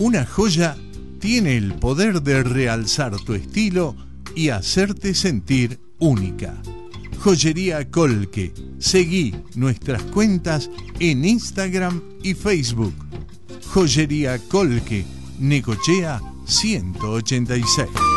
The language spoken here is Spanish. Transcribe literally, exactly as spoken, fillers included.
Una joya tiene el poder de realzar tu estilo y hacerte sentir única. Joyería Colque. Seguí nuestras cuentas en Instagram y Facebook. Joyería Colque, Necochea ciento ochenta y seis.